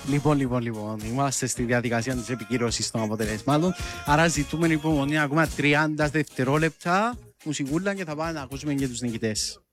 Λοιπόν. Είμαστε στη διαδικασία της επικύρωσης των αποτελεσμάτων. Άρα ζητούμε υπομονή ακόμα 30 δευτερόλεπτα μουσικούλα και θα πάμε να ακούσουμε και τους νικητές.